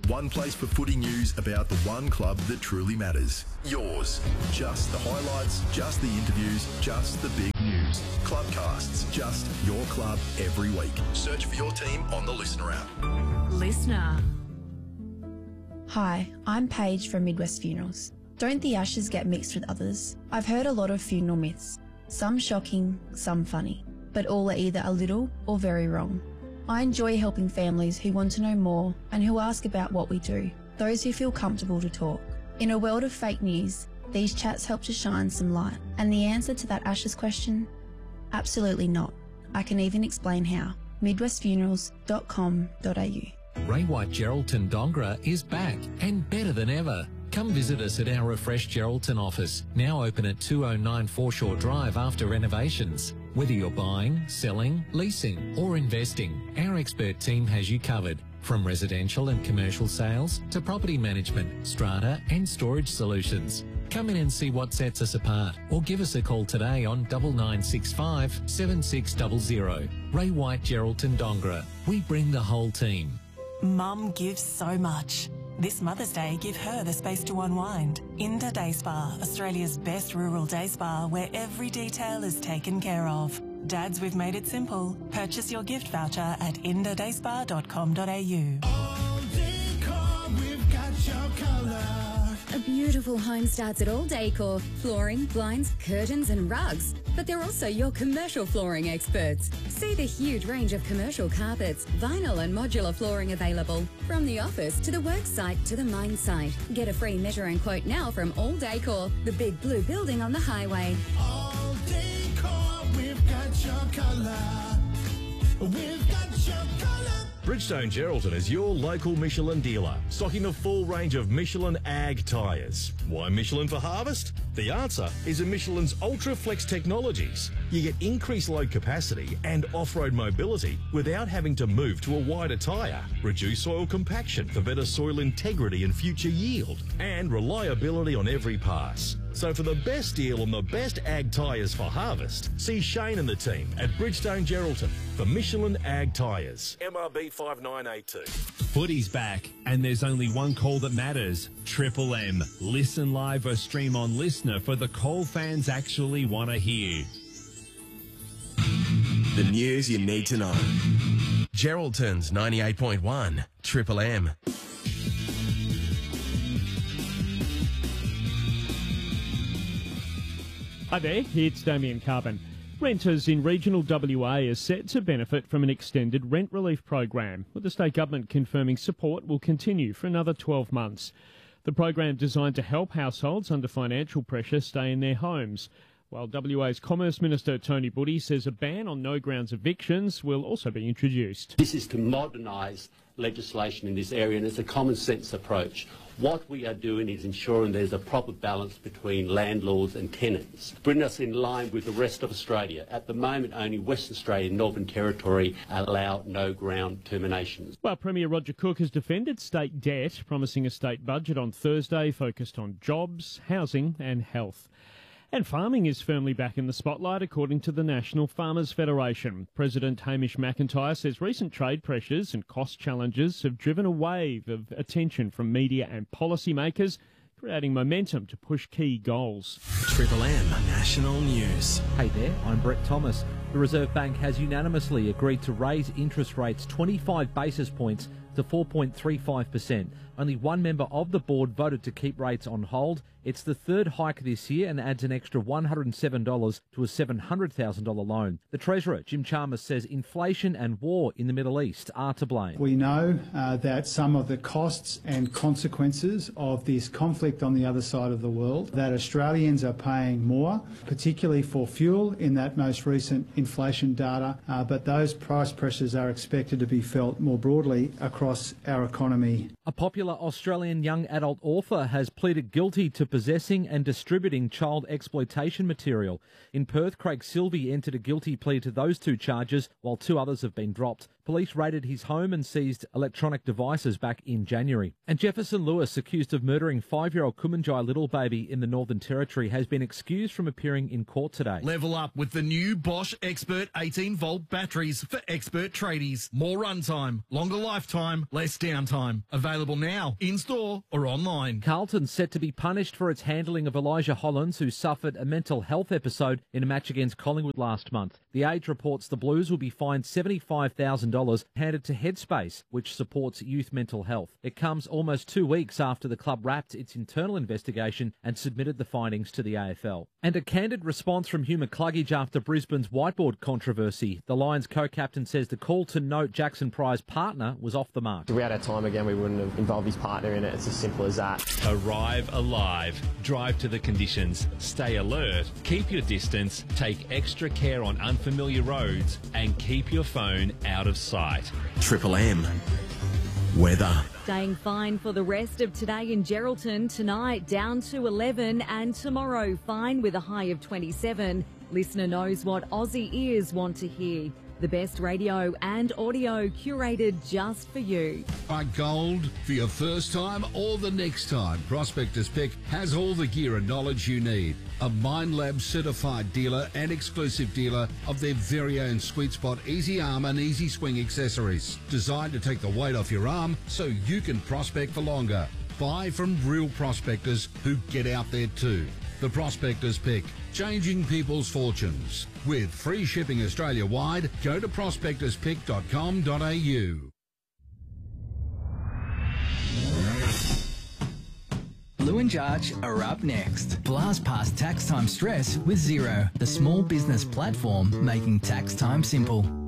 One place for footy news about the one club that truly matters. Yours. Just the highlights, just the interviews, just the big news. Clubcasts, just your club every week. Search for your team on the Listener app. Listener. Hi, I'm Paige from Midwest Funerals. Don't the ashes get mixed with others? I've heard a lot of funeral myths, some shocking, some funny, but all are either a little or very wrong. I enjoy helping families who want to know more and who ask about what we do, those who feel comfortable to talk. In a world of fake news, these chats help to shine some light. And the answer to that ashes question? Absolutely not. I can even explain how. midwestfunerals.com.au. Ray White Geraldton Dongra is back and better than ever. Come visit us at our refreshed Geraldton office, now open at 209 Foreshore Drive after renovations. Whether you're buying, selling, leasing or investing, our expert team has you covered. From residential and commercial sales to property management, strata and storage solutions. Come in and see what sets us apart or give us a call today on 9965 7600. Ray White Geraldton Dongra. We bring the whole team. Mum gives so much. This Mother's Day, give her the space to unwind. Inda Day Spa, Australia's best rural day spa where every detail is taken care of. Dads, we've made it simple. Purchase your gift voucher at indadayspa.com.au. All decor, we've got your colour. A beautiful home starts at All Decor. Flooring, blinds, curtains and rugs. But they're also your commercial flooring experts. See the huge range of commercial carpets, vinyl and modular flooring available. From the office to the work site to the mine site. Get a free measure and quote now from All Decor, the big blue building on the highway. All decor, we've got your colour. We've got your colour. Bridgestone Geraldton is your local Michelin dealer, stocking a full range of Michelin Ag tyres. Why Michelin for harvest? The answer is in Michelin's Ultra Flex technologies. You get increased load capacity and off-road mobility without having to move to a wider tyre. Reduce soil compaction for better soil integrity and future yield, and reliability on every pass. So for the best deal on the best ag tyres for harvest, see Shane and the team at Bridgestone Geraldton for Michelin Ag Tyres. MRB 5982. Footy's back, and there's only one call that matters. Triple M. Listen live or stream on Listener for the call fans actually want to hear. The news you need to know. Geraldton's 98.1 Triple M. Hi there, it's Damien Carbon. Renters in regional WA are set to benefit from an extended rent relief program, with the state government confirming support will continue for another 12 months. The program designed to help households under financial pressure stay in their homes, while WA's Commerce Minister Tony Buddy says a ban on no-grounds evictions will also be introduced. This is to modernise legislation in this area, and it's a common sense approach. What we are doing is ensuring there's a proper balance between landlords and tenants, bring us in line with the rest of Australia. At the moment, only Western Australia and Northern Territory allow no-ground terminations. Well, Premier Roger Cook has defended state debt, promising a state budget on Thursday focused on jobs, housing and health. And farming is firmly back in the spotlight, according to the National Farmers Federation. President Hamish McIntyre says recent trade pressures and cost challenges have driven a wave of attention from media and policymakers, creating momentum to push key goals. Triple M National News. Hey there, I'm Brett Thomas. The Reserve Bank has unanimously agreed to raise interest rates 25 basis points to 4.35%. Only one member of the board voted to keep rates on hold. It's the third hike this year and adds an extra $107 to a $700,000 loan. The Treasurer, Jim Chalmers, says inflation and war in the Middle East are to blame. We know that some of the costs and consequences of this conflict on the other side of the world, that Australians are paying more, particularly for fuel in that most recent inflation data, but those price pressures are expected to be felt more broadly across our economy. A popular Australian young adult author has pleaded guilty to possessing and distributing child exploitation material. In Perth, Craig Silvey entered a guilty plea to those 2 charges, while 2 others have been dropped. Police raided his home and seized electronic devices back in January. And Jefferson Lewis, accused of murdering 5-year-old Kumanjai little baby in the Northern Territory, has been excused from appearing in court today. Level up with the new Bosch Expert 18-volt batteries for expert tradies. More runtime, longer lifetime, less downtime. Available now, in-store or online. Carlton's set to be punished for its handling of Elijah Hollins, who suffered a mental health episode in a match against Collingwood last month. The Age reports the Blues will be fined $75,000 handed to Headspace, which supports youth mental health. It comes almost 2 weeks after the club wrapped its internal investigation and submitted the findings to the AFL. And a candid response from Hugh McCluggage after Brisbane's whiteboard controversy. The Lions co-captain says the call to note Jackson Pryor's partner was off the mark. If we had our time again, we wouldn't have involved his partner in it. It's as simple as that. Arrive alive. Drive to the conditions. Stay alert. Keep your distance. Take extra care on unfamiliar roads and keep your phone out of sight. Triple M. Weather. Staying fine for the rest of today in Geraldton. Tonight down to 11 and tomorrow fine with a high of 27. Listener knows what Aussie ears want to hear. The best radio and audio curated just for you. Like gold for your first time or the next time, Prospectors Pick has all the gear and knowledge you need. A Minelab certified dealer and exclusive dealer of their very own Sweet Spot Easy Arm and Easy Swing accessories. Designed to take the weight off your arm so you can prospect for longer. Buy from real prospectors who get out there too. The Prospectors Pick, changing people's fortunes. With free shipping Australia-wide, go to prospectorspick.com.au. Lou and Jarch are up next. Blast past tax time stress with Xero, the small business platform making tax time simple.